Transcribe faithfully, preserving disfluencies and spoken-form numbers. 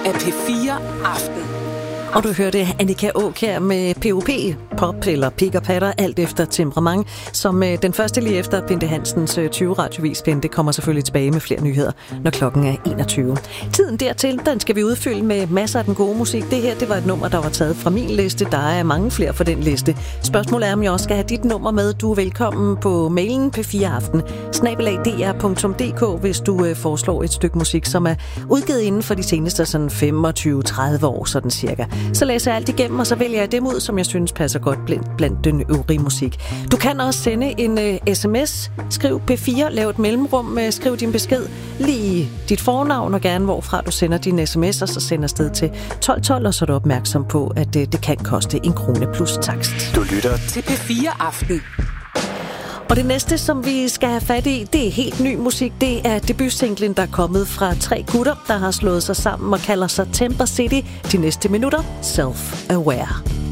af P fire Aften. Og du hørte Annika Aakjær med P O P, pop eller pik og patter, alt efter temperament, som den første lige efter Bente Hansens tyve radiovis. Bente kommer selvfølgelig tilbage med flere nyheder, når klokken er enogtyve. Tiden dertil, den skal vi udfylde med masser af den gode musik. Det her, det var et nummer, der var taget fra min liste. Der er mange flere for den liste. Spørgsmålet er, om jeg også skal have dit nummer med. Du er velkommen på mailen P fire Aften, snabel-a d r punktum d k, hvis du foreslår et stykke musik, som er udgivet inden for de seneste sådan femogtyve til tredive år, sådan cirka. Så læser jeg alt igennem, og så vælger jeg dem ud, som jeg synes passer godt blandt, blandt den øvrige musik. Du kan også sende en uh, sms. Skriv P fire, lav et mellemrum, uh, skriv din besked, lige dit fornavn og gerne hvorfra du sender din sms, og så sender afsted til tolv tolv, og så er du opmærksom på, at uh, det kan koste en krone plus takst. Du lytter til P fire Aften. Og det næste, som vi skal have fat i, det er helt ny musik. Det er debutsinglen, der er kommet fra tre gutter, der har slået sig sammen og kalder sig Temper City. De næste minutter, Self-Aware.